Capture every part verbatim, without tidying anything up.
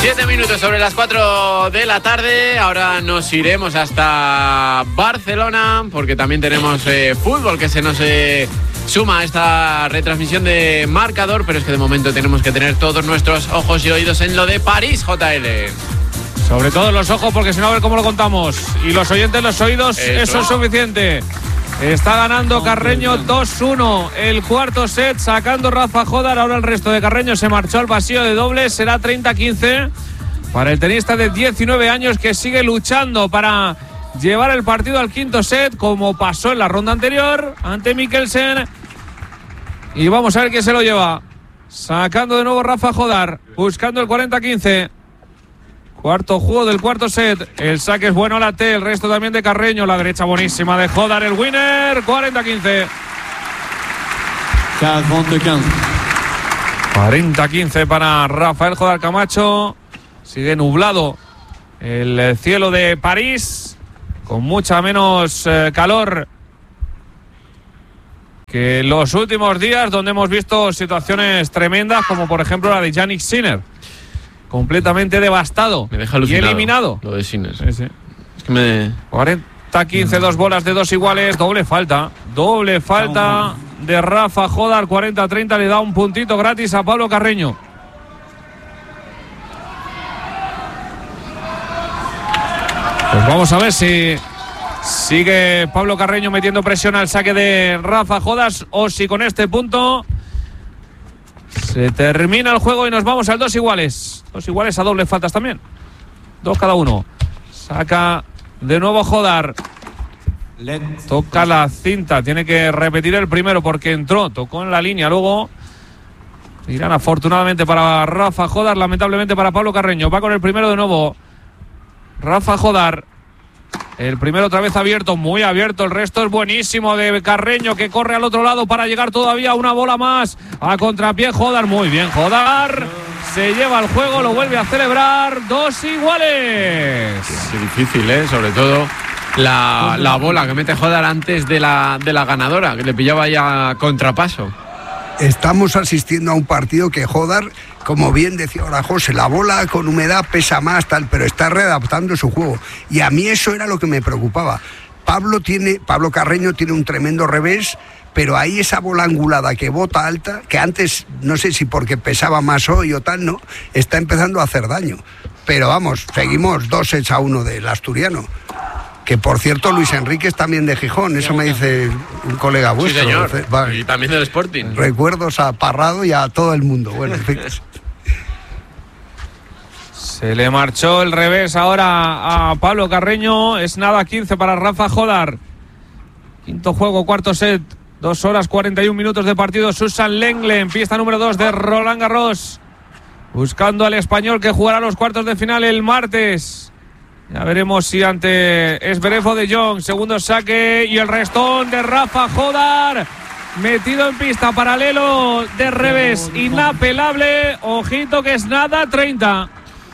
Siete minutos sobre las cuatro de la tarde. Ahora nos iremos hasta Barcelona porque también tenemos eh, fútbol que se nos eh, suma a esta retransmisión de Marcador, pero es que de momento tenemos que tener todos nuestros ojos y oídos en lo de París, J L. Sobre todo los ojos, porque si no, a ver cómo lo contamos. Y los oyentes, los oídos, eso, eso es suficiente. Está ganando Carreño dos uno el cuarto set, sacando Rafa Jodar. Ahora el resto de Carreño se marchó al pasillo de dobles. Será treinta quince para el tenista de diecinueve años, que sigue luchando para llevar el partido al quinto set, como pasó en la ronda anterior ante Mikkelsen. Y vamos a ver quién se lo lleva. Sacando de nuevo Rafa Jodar, buscando el cuarenta quince. Cuarto juego del cuarto set. El saque es bueno a la T, el resto también de Carreño. La derecha buenísima de Jodar, el winner. cuarenta quince. cuarenta quince para Rafael Jodar Camacho. Sigue nublado el cielo de París, con mucha menos eh, calor que los últimos días, donde hemos visto situaciones tremendas, como por ejemplo la de Jannik Sinner. Completamente devastado. Me deja alucinado y eliminado. Lo de Sinner. Sí, sí. Es que me... cuarenta quince, dos bolas de dos iguales. Doble falta. Doble falta de Rafa Jodar. cuarenta treinta. Le da un puntito gratis a Pablo Carreño. Pues vamos a ver si sigue Pablo Carreño metiendo presión al saque de Rafa Jodar, o si con este punto se termina el juego y nos vamos al dos iguales. Dos iguales a doble faltas también. Dos cada uno. Saca de nuevo Jodar. Toca la cinta. Tiene que repetir el primero porque entró. Tocó en la línea. Luego irán afortunadamente para Rafa Jodar, lamentablemente para Pablo Carreño. Va con el primero de nuevo Rafa Jodar. El primero otra vez abierto, muy abierto. El resto es buenísimo de Carreño, que corre al otro lado para llegar todavía a una bola más. A contrapié Jodar, muy bien Jodar. Se lleva el juego, lo vuelve a celebrar. Dos iguales. Es difícil, ¿eh? Sobre todo la, la bola que mete Jodar antes de la, de la ganadora, que le pillaba ya contrapaso. Estamos asistiendo a un partido que Jodar, como bien decía ahora José, la bola con humedad pesa más, tal, pero está readaptando su juego. Y a mí eso era lo que me preocupaba. Pablo tiene, Pablo Carreño tiene un tremendo revés, pero ahí esa bola angulada que bota alta, que antes, no sé si porque pesaba más hoy o tal, no, está empezando a hacer daño. Pero vamos, seguimos dos sets a uno del asturiano. Que por cierto, Luis Enrique es también de Gijón, eso me dice un colega vuestro. Sí, señor. Y también del Sporting. Recuerdos a Parrado y a todo el mundo. Bueno, en fin. Se le marchó el revés ahora a Pablo Carreño. Es nada, quince para Rafa Jodar. Quinto juego, cuarto set. Dos horas cuarenta y un minutos de partido. Susan Lenglen, pista número dos de Roland Garros. Buscando al español que jugará los cuartos de final el martes. Ya veremos si ante Zverev o de Jong. Segundo saque y el restón de Rafa Jodar. Metido en pista, paralelo de revés, inapelable. Ojito que es nada, treinta.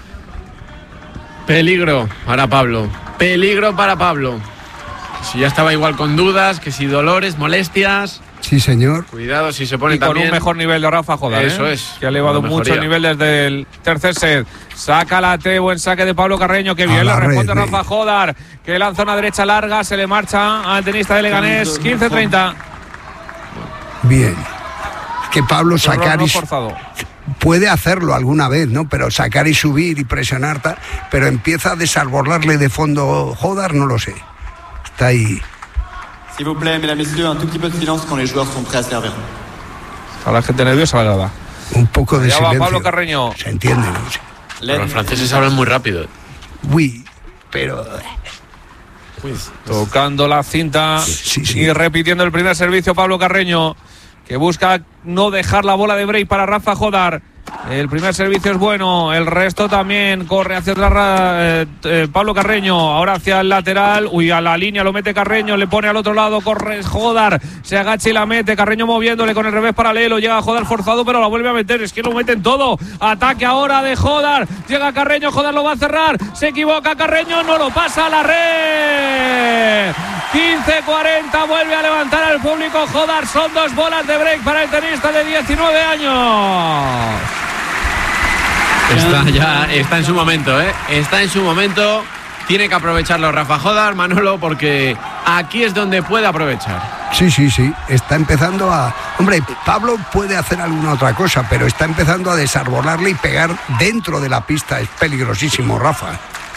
Peligro para Pablo. Peligro para Pablo. Si ya estaba igual con dudas, que si dolores, molestias. Sí, señor. Cuidado si se pone y con también un mejor nivel de Rafa Jodar. Eso ¿eh? es. Que ha elevado mucho el nivel desde el tercer set. Saca la T, buen saque de Pablo Carreño. Que bien le responde red, Rafa Jodar. Que lanza una derecha larga, se le marcha al tenista de Leganés. quince treinta. Bien. Que Pablo sacar y forzado. Puede hacerlo alguna vez, ¿no? Pero sacar y subir y presionar, tal, pero empieza a desarbolarle de fondo Jodar, no lo sé. Está ahí. S'il vous plaît, mesdames et messieurs, un tout petit peu de silence quand les joueurs sont prêts à servir. A la gente nerviosa la grada. Un poco de Allá silencio. va Pablo Carreño. Se entiende, ¿no? Pero los franceses hablan muy rápido. Uy, pero... Uy, tocando la cinta sí, sí. y repitiendo el primer servicio Pablo Carreño, que busca no dejar la bola de break para Rafa Jodar. El primer servicio es bueno, el resto también. Corre hacia atrás eh, eh, Pablo Carreño, ahora hacia el lateral. Uy, a la línea lo mete Carreño, le pone al otro lado, corre Jodar, se agacha y la mete. Carreño moviéndole con el revés paralelo, llega a Jodar forzado, pero la vuelve a meter. Es que lo meten todo. Ataque ahora de Jodar, llega Carreño, Jodar lo va a cerrar, se equivoca Carreño, no lo pasa a la red. quince cuarenta, vuelve a levantar al público Jodar. Son dos bolas de break para el tenista de diecinueve años. Está ya, está en su momento, ¿eh? Está en su momento. Tiene que aprovecharlo Rafa Jodar, Manolo, porque aquí es donde puede aprovechar. Sí, sí, sí. Está empezando a... Hombre, Pablo puede hacer alguna otra cosa, pero está empezando a desarbolarle y pegar dentro de la pista. Es peligrosísimo, Rafa.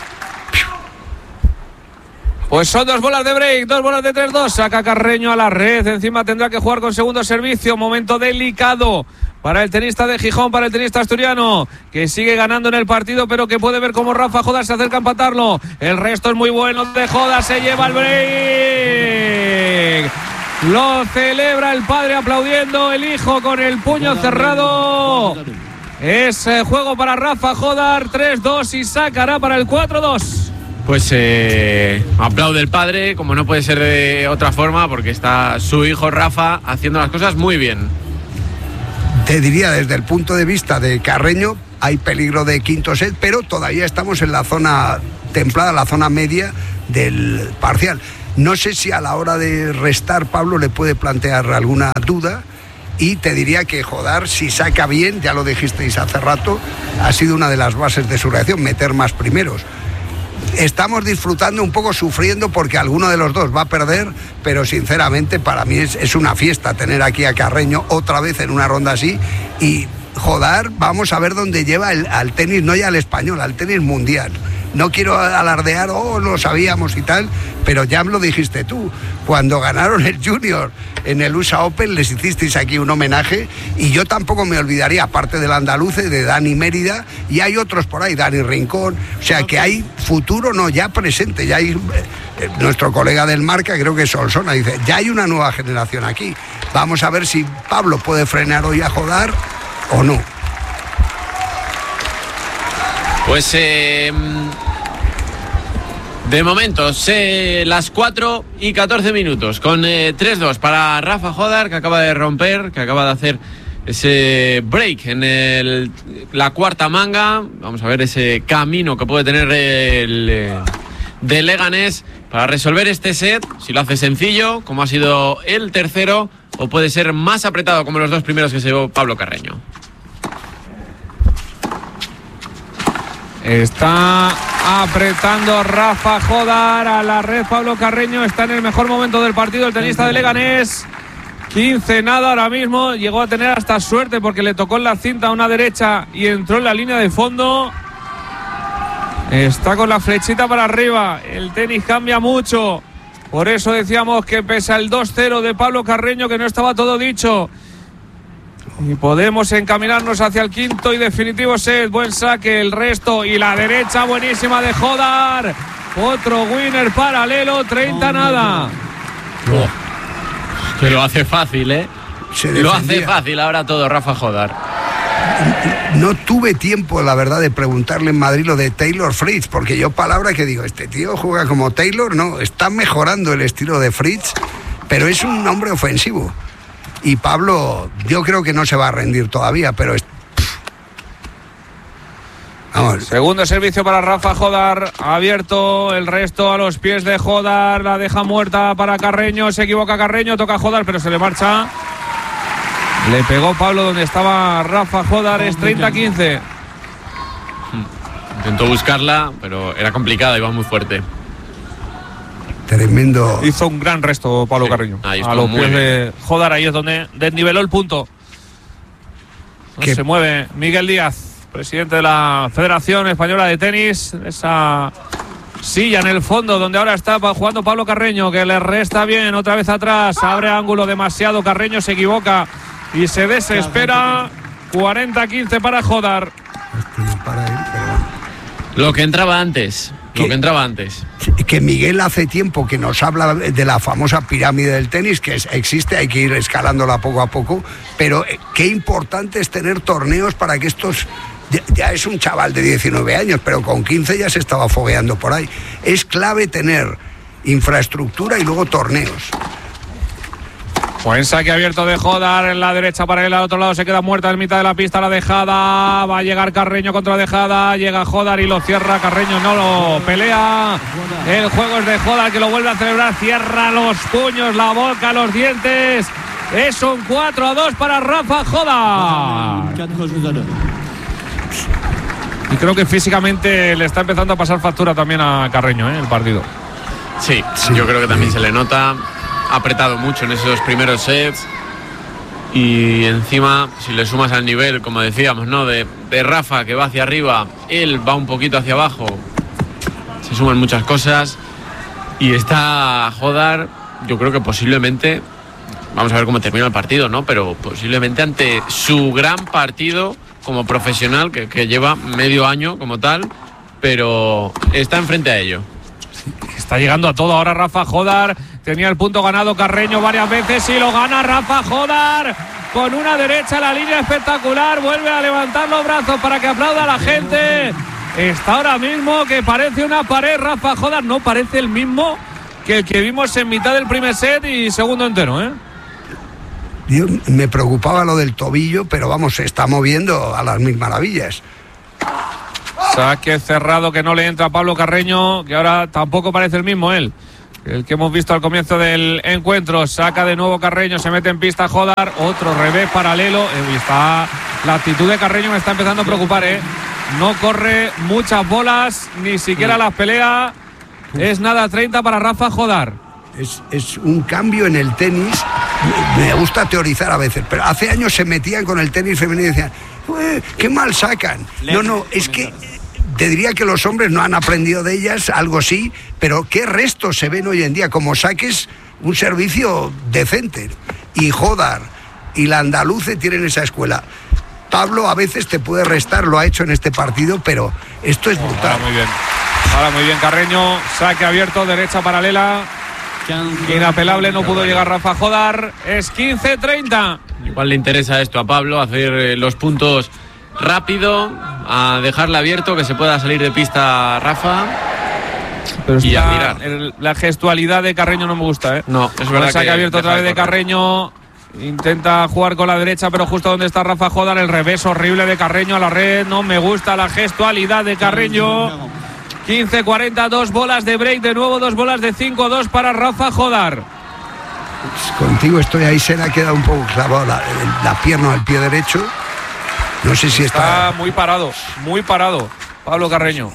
Pues son dos bolas de break, dos bolas de tres dos. Saca Carreño a la red. Encima tendrá que jugar con segundo servicio. Momento delicado para el tenista de Gijón, para el tenista asturiano, que sigue ganando en el partido, pero que puede ver cómo Rafa Jodar se acerca a empatarlo. El resto es muy bueno de Jodar. Se lleva el break. Lo celebra el padre aplaudiendo. El hijo con el puño cerrado. Es juego para Rafa Jodar. tres dos y sacará para el cuatro dos. Pues eh, aplaude el padre, como no puede ser de otra forma, porque está su hijo Rafa haciendo las cosas muy bien. Te diría, desde el punto de vista de Carreño, hay peligro de quinto set, pero todavía estamos en la zona templada, la zona media del parcial. No sé si a la hora de restar Pablo le puede plantear alguna duda. Y te diría que Jodar, si saca bien, ya lo dijisteis hace rato, ha sido una de las bases de su reacción, meter más primeros. Estamos disfrutando un poco, sufriendo porque alguno de los dos va a perder, pero sinceramente para mí es, es una fiesta tener aquí a Carreño otra vez en una ronda así. Y Jodar, vamos a ver dónde lleva el, al tenis, no ya al español, al tenis mundial. No quiero alardear, oh, lo sabíamos y tal, pero ya me lo dijiste tú. Cuando ganaron el Junior en el U S A Open, les hicisteis aquí un homenaje, y yo tampoco me olvidaría, aparte del andaluce, de Dani Mérida, y hay otros por ahí, Dani Rincón, o sea que hay futuro, no, ya presente, ya hay, eh, nuestro colega del Marca, creo que es Solsona, dice, ya hay una nueva generación aquí. Vamos a ver si Pablo puede frenar hoy a Jodar o no. Pues eh, de momento, se, las cuatro y catorce minutos, con eh, tres dos para Rafa Jodar, que acaba de romper, que acaba de hacer ese break en el, la cuarta manga. Vamos a ver ese camino que puede tener el eh, de Leganés para resolver este set, si lo hace sencillo, como ha sido el tercero, o puede ser más apretado como los dos primeros que se llevó Pablo Carreño. Está apretando Rafa Jodar a la red. Pablo Carreño está en el mejor momento del partido, el tenista de Leganés. quince nada ahora mismo. Llegó a tener hasta suerte porque le tocó en la cinta a una derecha y entró en la línea de fondo. Está con la flechita para arriba. El tenis cambia mucho. Por eso decíamos que pese al dos cero de Pablo Carreño, que no estaba todo dicho. Y podemos encaminarnos hacia el quinto y definitivo set. Buen saque, el resto y la derecha buenísima de Jodar. Otro winner paralelo, treinta nada. Oh, que lo hace fácil, ¿eh? Lo hace fácil ahora todo Rafa Jodar. No tuve tiempo, la verdad, de preguntarle en Madrid lo de Taylor Fritz, porque yo palabra que digo, este tío juega como Taylor, no, está mejorando el estilo de Fritz, pero es un hombre ofensivo. Y Pablo, yo creo que no se va a rendir todavía, pero es... Vamos. Segundo servicio para Rafa Jodar, abierto, el resto a los pies de Jodar, la deja muerta para Carreño, se equivoca Carreño, toca Jodar, pero se le marcha. Le pegó Pablo donde estaba Rafa Jodar, es treinta quince. Intentó buscarla, pero era complicada, iba muy fuerte. Tremendo. Hizo un gran resto Pablo sí, Carreño. A los pies de Jodar, ahí es donde desniveló el punto. Se mueve Miguel Díaz, presidente de la Federación Española de Tenis. Esa silla en el fondo donde ahora está jugando Pablo Carreño, que le resta bien, otra vez atrás. Abre ángulo demasiado, Carreño se equivoca y se desespera. cuarenta quince para Jodar. Lo que entraba antes. Que, lo que entraba antes. Que Miguel hace tiempo que nos habla de la famosa pirámide del tenis, que es, existe, hay que ir escalándola poco a poco, pero qué importante es tener torneos para que estos... Ya, ya es un chaval de diecinueve años, pero con quince ya se estaba fogueando por ahí. Es clave tener infraestructura y luego torneos. Buen saque abierto de Jodar en la derecha para él, al otro lado se queda muerta en mitad de la pista la dejada, va a llegar Carreño contra dejada, llega Jodar y lo cierra, Carreño no lo pelea, el juego es de Jodar que lo vuelve a celebrar, cierra los puños, la boca, los dientes, es un cuatro a dos para Rafa Jodar. Y creo que físicamente le está empezando a pasar factura también a Carreño, ¿eh? El partido. Sí, sí, yo creo que también se le nota. Ha apretado mucho en esos primeros sets. Y encima, si le sumas al nivel, como decíamos, ¿no? De, de Rafa, que va hacia arriba, él va un poquito hacia abajo. Se suman muchas cosas. Y está Jodar, yo creo que posiblemente, vamos a ver cómo termina el partido, ¿no? Pero posiblemente ante su gran partido como profesional, que, que lleva medio año como tal, pero está enfrente a ello. Está llegando a todo ahora Rafa Jodar. Tenía el punto ganado Carreño varias veces y lo gana Rafa Jodar con una derecha a la línea espectacular. Vuelve a levantar los brazos para que aplauda a la gente. Está ahora mismo que parece una pared Rafa Jodar. No parece el mismo que el que vimos en mitad del primer set y segundo entero, ¿eh? Yo, me preocupaba lo del tobillo, pero vamos, se está moviendo a las mil maravillas. Saque cerrado que no le entra a Pablo Carreño, que ahora tampoco parece el mismo él, el que hemos visto al comienzo del encuentro. Saca de nuevo Carreño, se mete en pista Jodar, otro revés paralelo. Eh, está, la actitud de Carreño me está empezando a preocupar, ¿eh? No corre muchas bolas, ni siquiera las pelea. Es nada treinta para Rafa Jodar. Es, es un cambio en el tenis. Me gusta teorizar a veces, pero hace años se metían con el tenis femenino y decían, qué mal sacan. No, no, es que te diría que los hombres no han aprendido de ellas, algo sí, pero qué restos se ven hoy en día, como saques un servicio decente. Y Jodar y la andaluce tienen esa escuela. Pablo a veces te puede restar, lo ha hecho en este partido, pero esto es brutal. Ahora muy bien, ahora muy bien Carreño, saque abierto, derecha paralela. Inapelable, no pudo llegar Rafa Jodar. Es quince treinta. Igual le interesa esto a Pablo, hacer eh, los puntos rápido, a dejarle abierto, que se pueda salir de pista Rafa. Pero y está, a mirar. El, la gestualidad de Carreño no me gusta, ¿eh? No, es verdad. Saque que abierto otra vez de Carreño. Intenta jugar con la derecha, pero justo donde está Rafa Jodar, el revés horrible de Carreño a la red. No me gusta la gestualidad de Carreño. quince cuarenta, dos bolas de break, de nuevo dos bolas de cinco dos para Rafa Jodar. Pues contigo estoy ahí, se le ha quedado un poco clavado la, la pierna al pie derecho. No sé si está... Está muy parado, muy parado Pablo Carreño.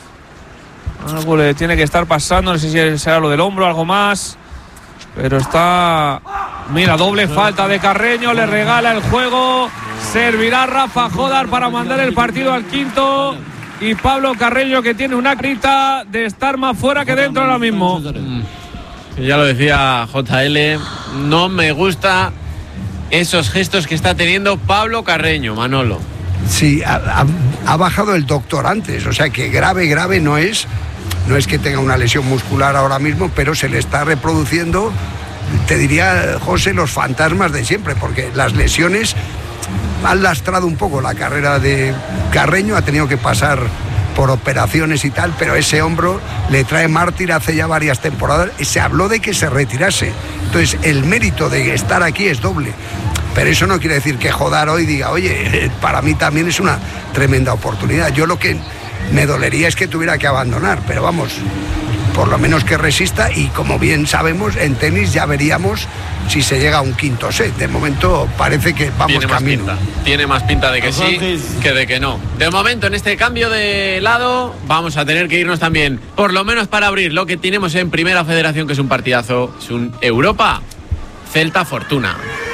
Algo le tiene que estar pasando, no sé si será lo del hombro, algo más. Pero está... Mira, doble falta de Carreño, le regala el juego. Servirá Rafa Jodar para mandar el partido al quinto. Y Pablo Carreño, que tiene una grita de estar más fuera que dentro ahora mismo. Ya lo decía J L, no me gusta esos gestos que está teniendo Pablo Carreño, Manolo. Sí, ha, ha, ha bajado el doctor antes, o sea que grave, grave no es. No es que tenga una lesión muscular ahora mismo, pero se le está reproduciendo, te diría, José, los fantasmas de siempre, porque las lesiones han lastrado un poco la carrera de Carreño, ha tenido que pasar por operaciones y tal, pero ese hombro le trae mártir hace ya varias temporadas. Se habló de que se retirase, entonces el mérito de estar aquí es doble, pero eso no quiere decir que Jodar hoy diga, oye, para mí también es una tremenda oportunidad. Yo lo que me dolería es que tuviera que abandonar, pero vamos, por lo menos que resista, y como bien sabemos, en tenis ya veríamos si se llega a un quinto set. De momento parece que vamos Tiene camino. Más pinta. Tiene más pinta de que sí que de que no. De momento, en este cambio de lado, vamos a tener que irnos también, por lo menos para abrir lo que tenemos en Primera Federación, que es un partidazo, es un Europa Celta Fortuna.